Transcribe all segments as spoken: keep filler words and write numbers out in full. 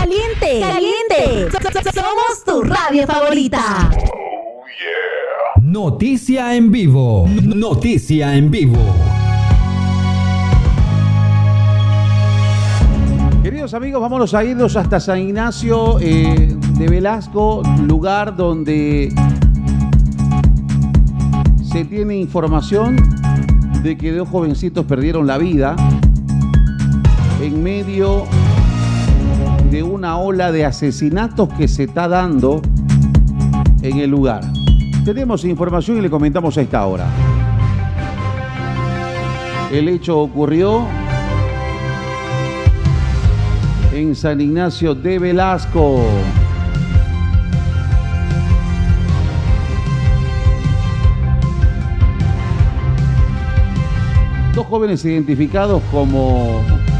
Caliente, caliente. Somos tu radio favorita. Oh, yeah. Noticia en vivo. Noticia en vivo. Queridos amigos, vámonos a irnos hasta San Ignacio eh, de Velasco, lugar donde se tiene información de que dos jovencitos perdieron la vida en medio de una ola de asesinatos que se está dando en el lugar. Tenemos información y le comentamos a esta hora. El hecho ocurrió en San Ignacio de Velasco. Dos jóvenes identificados como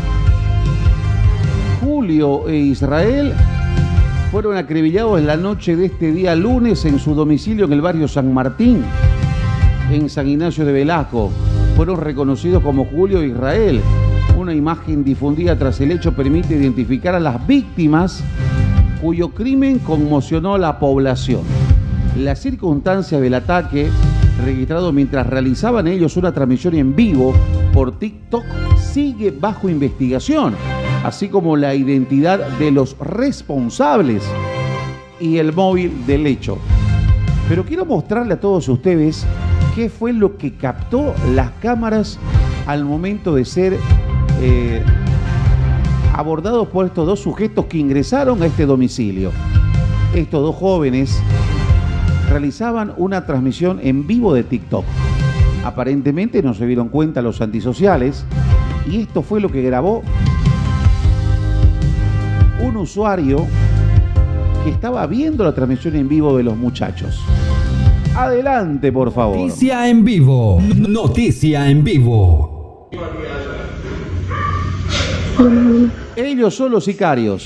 Julio e Israel fueron acribillados en la noche de este día lunes en su domicilio en el barrio San Martín, en San Ignacio de Velasco. Fueron reconocidos como Julio e Israel. Una imagen difundida tras el hecho permite identificar a las víctimas, cuyo crimen conmocionó a la población. La circunstancia del ataque, registrado mientras realizaban ellos una transmisión en vivo por TikTok, sigue bajo investigación, así como la identidad de los responsables y el móvil del hecho. Pero quiero mostrarle a todos ustedes qué fue lo que captó las cámaras al momento de ser eh, abordados por estos dos sujetos que ingresaron a este domicilio. Estos dos jóvenes realizaban una transmisión en vivo de TikTok. Aparentemente no se dieron cuenta los antisociales y esto fue lo que grabó un usuario que estaba viendo la transmisión en vivo de los muchachos. Adelante, por favor. Noticia en vivo. Noticia en vivo. Ellos son los sicarios.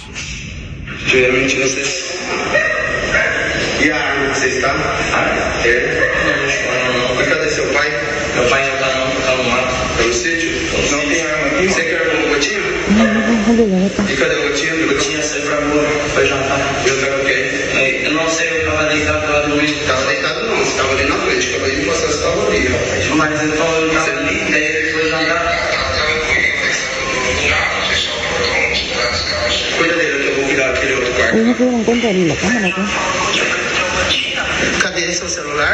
E vocês estão? É? E cadê seu pai? Meu pai não tá não, tá no mato. Pelo sítio? Não tem arma aqui? Você quer o Gotinho? E cadê o Gotinho? O Gotinho saiu pra rua, foi jantar. E eu tava o quê? Eu não sei, eu tava deitado do lado do lixo. Tava deitado não, você tava ali na frente. Acabei de mostrar, você tava ali, rapaz. Mas então eu tava ali, daí ele foi jantar. Cuida dele que eu vou virar aquele outro quarto. Eu não tengo en cuenta la cámara acá. Cadê seu celular?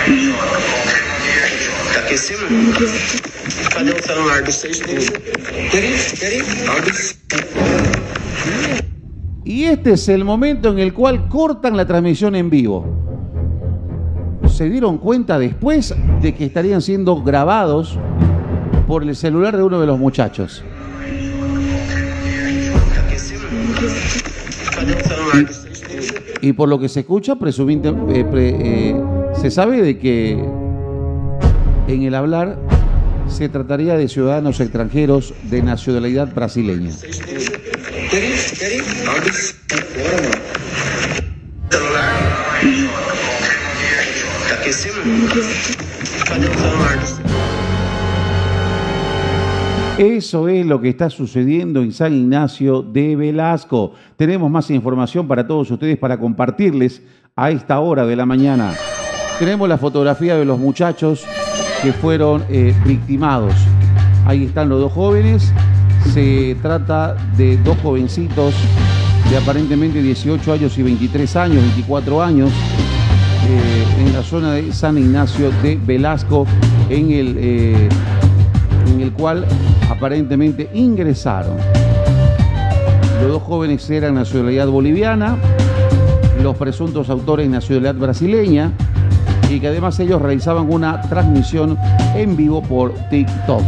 Tá aqui em cima? Cadê o celular do seis? Y este es el momento en el cual cortan la transmisión en vivo. Se dieron cuenta después de que estarían siendo grabados por el celular de uno de los muchachos. Y por lo que se escucha, presuminte, eh, pre, eh, se sabe de que en el hablar se trataría de ciudadanos extranjeros de nacionalidad brasileña. Eso es lo que está sucediendo en San Ignacio de Velasco. Tenemos más información para todos ustedes para compartirles a esta hora de la mañana. Tenemos la fotografía de los muchachos que fueron eh, victimados. Ahí están los dos jóvenes. Se trata de dos jovencitos de aparentemente dieciocho años y veintitrés años, veinticuatro años, eh, en la zona de San Ignacio de Velasco, en el... Eh, en el cual aparentemente ingresaron. Los dos jóvenes eran nacionalidad boliviana, los presuntos autores nacionalidad brasileña, y que además ellos realizaban una transmisión en vivo por TikTok.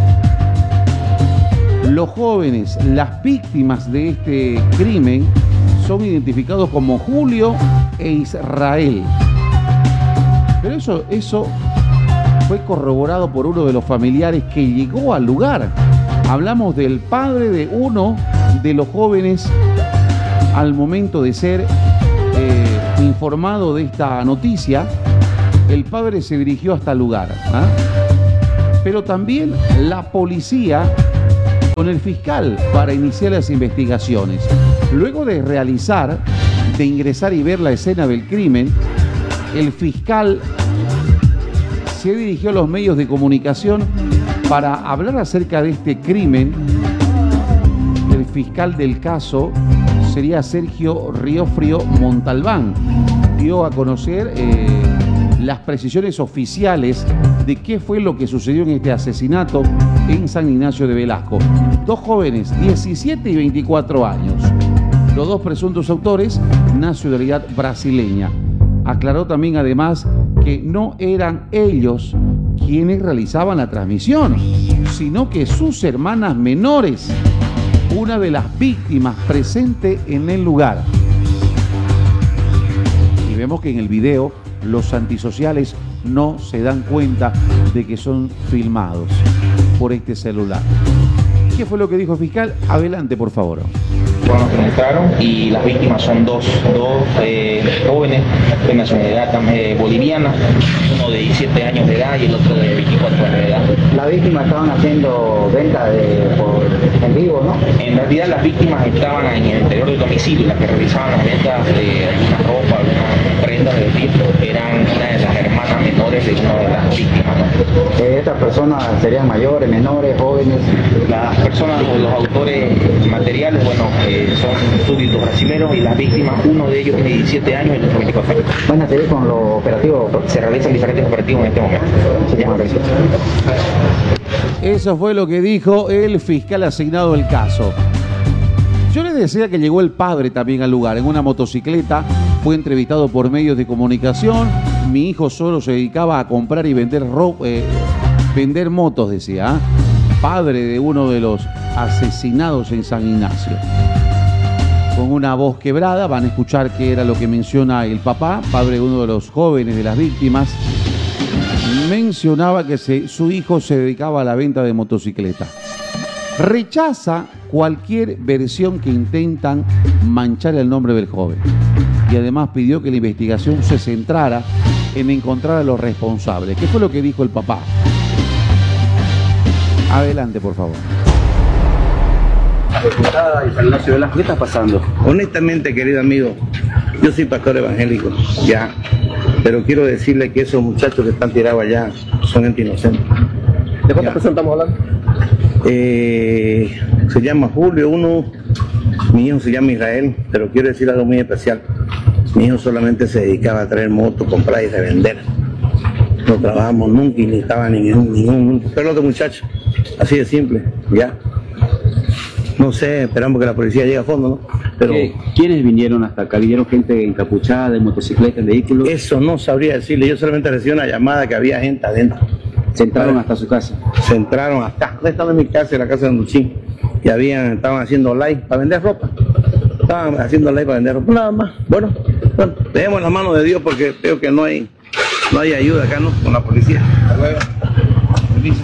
Los jóvenes, las víctimas de este crimen, son identificados como Julio e Israel. Pero eso, eso fue corroborado por uno de los familiares que llegó al lugar. Hablamos del padre de uno de los jóvenes al momento de ser eh, informado de esta noticia. El padre se dirigió hasta el lugar, ¿eh? Pero también la policía con el fiscal para iniciar las investigaciones. Luego de realizar, de ingresar y ver la escena del crimen, el fiscal se dirigió a los medios de comunicación para hablar acerca de este crimen. El fiscal del caso sería Sergio Riofrio Montalbán. Dio a conocer eh, las precisiones oficiales de qué fue lo que sucedió en este asesinato en San Ignacio de Velasco. Dos jóvenes, diecisiete y veinticuatro años. Los dos presuntos autores, nacionalidad brasileña. Aclaró también además que no eran ellos quienes realizaban la transmisión, sino que sus hermanas menores, una de las víctimas presente en el lugar. Y vemos que en el video los antisociales no se dan cuenta de que son filmados por este celular. ¿Qué fue lo que dijo el fiscal? Adelante, por favor. Bueno, nos entraron y las víctimas son dos, dos eh, jóvenes de nacionalidad eh, boliviana, uno de diecisiete años de edad y el otro de veinticuatro años de edad. Las víctimas estaban haciendo venta de, por, en vivo, ¿no? En realidad las víctimas estaban en el interior del domicilio, las que realizaban las ventas de alguna ropa, alguna prenda de vestir, eran una de las hermanas menores de una de las víctimas, ¿no? Eh, ¿Estas personas serían mayores, menores, jóvenes? Las personas o los autores materiales, bueno, eh, son súbditos brasileños y las víctimas, uno de ellos tiene diecisiete años y el otro veinticuatro años. ¿Van a seguir con los operativos? Se realizan diferentes operativos en este momento. Muchísimas gracias. Eso fue lo que dijo el fiscal asignado al caso. Yo les decía que llegó el padre también al lugar en una motocicleta, fue entrevistado por medios de comunicación. Mi hijo solo se dedicaba a comprar y vender ropa, eh, vender motos, decía, ¿eh? Padre de uno de los asesinados en San Ignacio. Con una voz quebrada van a escuchar qué era lo que menciona el papá, padre de uno de los jóvenes de las víctimas. Mencionaba que se, su hijo se dedicaba a la venta de motocicletas. Rechaza cualquier versión que intentan manchar el nombre del joven. Y además pidió que la investigación se centrara en encontrar a los responsables. ¿Qué fue lo que dijo el papá? Adelante, por favor. ¿Qué está pasando? Honestamente, querido amigo, yo soy pastor evangélico, ya, pero quiero decirle que esos muchachos que están tirados allá son gente inocente. ¿De cuántas personas estamos hablando? Eh, se llama Julio, uno, mi hijo se llama Israel, pero quiero decir algo muy especial. Mi hijo solamente se dedicaba a traer motos, comprar y revender. No trabajamos nunca y ni estaba en ningún, ningún, pero el otro muchacho, así de simple, ya. No sé, esperamos que la policía llegue a fondo, ¿no? Pero ¿quiénes vinieron hasta acá? ¿Vinieron gente encapuchada, de motocicletas, vehículos? Eso no sabría decirle, yo solamente recibí una llamada que había gente adentro. ¿Se entraron hasta su casa? Se entraron hasta, estaba en mi casa, en la casa de Anduchín, y habían, estaban haciendo live para vender ropa. Estaban haciendo live para vender ropa, nada más. Bueno, bueno, dejemos la mano de Dios porque creo que no hay, no hay ayuda acá, ¿no? Con la policía. Hasta luego. Permiso.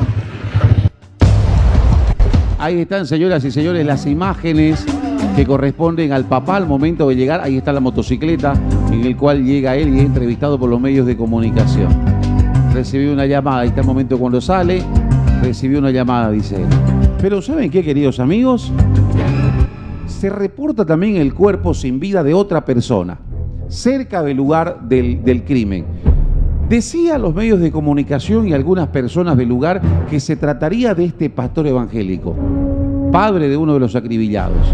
Ahí están, señoras y señores, las imágenes que corresponden al papá al momento de llegar. Ahí está la motocicleta en el cual llega él y es entrevistado por los medios de comunicación. Recibió una llamada, ahí está el momento cuando sale, recibió una llamada, dice él. Pero ¿saben qué, queridos amigos? Se reporta también el cuerpo sin vida de otra persona, cerca del lugar del, del crimen. Decía a los medios de comunicación y algunas personas del lugar que se trataría de este pastor evangélico, padre de uno de los acribillados.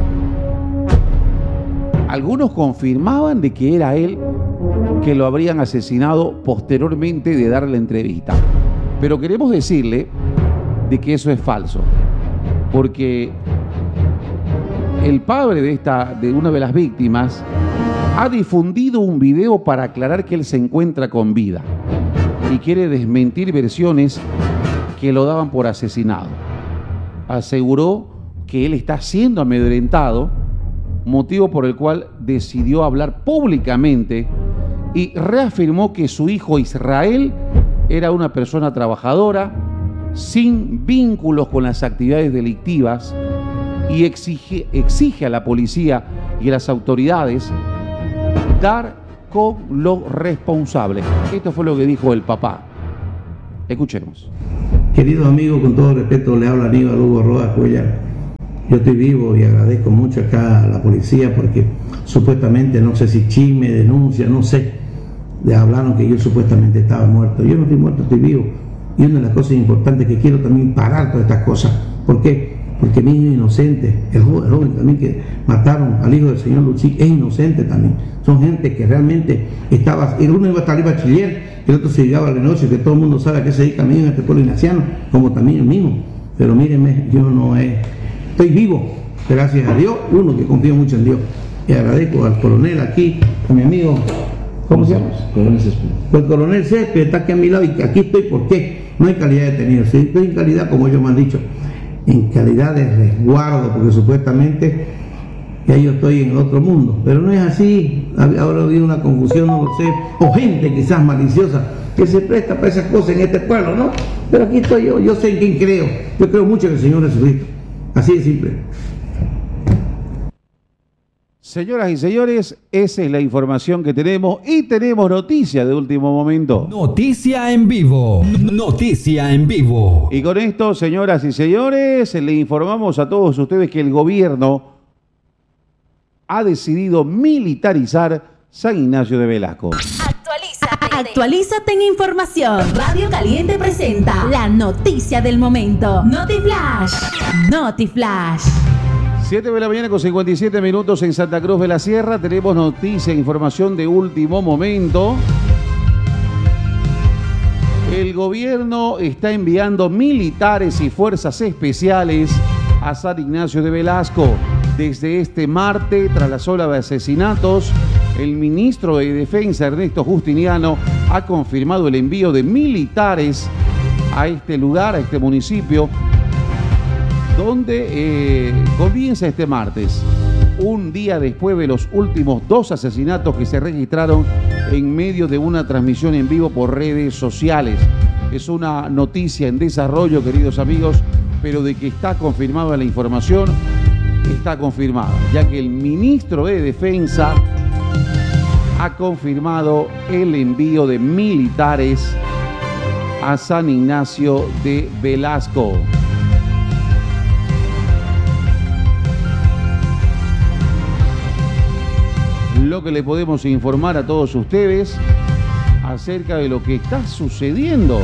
Algunos confirmaban de que era él que lo habrían asesinado posteriormente de darle la entrevista. Pero queremos decirle de que eso es falso, porque el padre de, esta, de una de las víctimas ha difundido un video para aclarar que él se encuentra con vida y quiere desmentir versiones que lo daban por asesinado. Aseguró que él está siendo amedrentado, motivo por el cual decidió hablar públicamente, y reafirmó que su hijo Israel era una persona trabajadora, sin vínculos con las actividades delictivas, y exige, exige a la policía y a las autoridades dar con los responsables. Esto fue lo que dijo el papá. Escuchemos. Querido amigo, con todo respeto, le habla Aníbal Hugo Rodas Cuellar. yo estoy vivo y agradezco mucho acá a la policía porque supuestamente, no sé si chisme, denuncia, no sé, le hablaron que yo supuestamente estaba muerto. Yo no estoy muerto, estoy vivo. Y una de las cosas importantes que quiero también parar todas estas cosas. ¿Por qué? Porque mi hijo es inocente, el joven, el joven también que mataron al hijo del señor Luchín es inocente también. Son gente que realmente estaba, el uno iba a salir bachiller, el otro se llegaba a la noche, que todo el mundo sabe a qué se dedica mi hijo en este pueblo ignaciano, como también el mismo. Pero mírenme, yo no es, estoy vivo, gracias a Dios, uno que confío mucho en Dios. Y agradezco al coronel aquí, a mi amigo, ¿cómo se llama? Coronel Césped. El coronel Césped está aquí a mi lado y aquí estoy, ¿por qué? No hay calidad de detenido, sí, estoy en calidad, como ellos me han dicho, en calidad de resguardo, porque supuestamente ya yo estoy en otro mundo, pero no es así. Ahora ha habido una confusión, no lo sé, o gente quizás maliciosa que se presta para esas cosas en este pueblo, ¿no? Pero aquí estoy yo, yo sé en quién creo, yo creo mucho en el Señor Jesucristo, así de simple. Señoras y señores, esa es la información que tenemos y tenemos noticia de último momento. Noticia en vivo. Noticia en vivo. Y con esto, señoras y señores, le informamos a todos ustedes que el gobierno ha decidido militarizar San Ignacio de Velasco. Actualízate. Actualízate en información. Radio Caliente presenta la noticia del momento. Notiflash. Notiflash. siete de la mañana con cincuenta y siete minutos en Santa Cruz de la Sierra. Tenemos noticia e información de último momento. El gobierno está enviando militares y fuerzas especiales a San Ignacio de Velasco. Desde este martes, tras las olas de asesinatos, el ministro de Defensa, Ernesto Justiniano, ha confirmado el envío de militares a este lugar, a este municipio, donde eh, comienza este martes, un día después de los últimos dos asesinatos que se registraron en medio de una transmisión en vivo por redes sociales. Es una noticia en desarrollo, queridos amigos, pero de que está confirmada la información, está confirmada, ya que el ministro de Defensa ha confirmado el envío de militares a San Ignacio de Velasco. Lo que le podemos informar a todos ustedes acerca de lo que está sucediendo.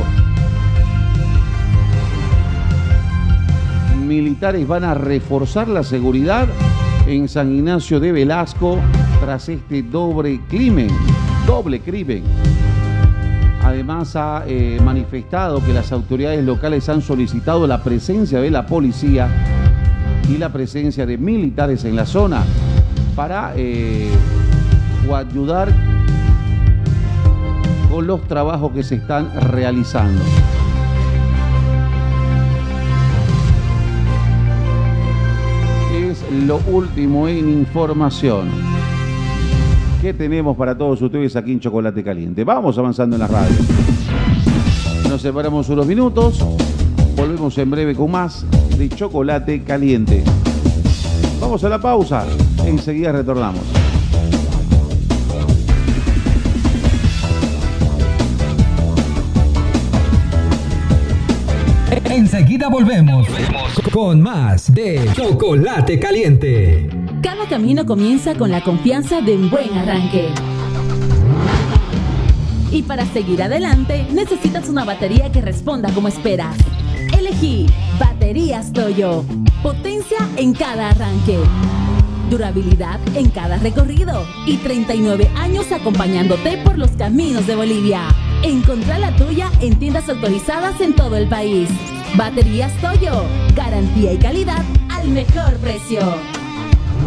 Militares van a reforzar la seguridad en San Ignacio de Velasco tras este doble crimen, doble crimen. Además ha eh, manifestado que las autoridades locales han solicitado la presencia de la policía y la presencia de militares en la zona para eh, ayudar con los trabajos que se están realizando. Es lo último en información que tenemos para todos ustedes aquí en Chocolate Caliente. Vamos avanzando en la radio. Nos separamos unos minutos. Volvemos en breve con más de Chocolate Caliente. Vamos a la pausa. Enseguida retornamos. Enseguida volvemos con más de Chocolate Caliente. Cada camino comienza con la confianza de un buen arranque. Y para seguir adelante, necesitas una batería que responda como esperas. Elegí Baterías Toyo. Potencia en cada arranque. Durabilidad en cada recorrido. Y treinta y nueve años acompañándote por los caminos de Bolivia. Encontrá la tuya en tiendas autorizadas en todo el país. Baterías Toyo. Garantía y calidad al mejor precio.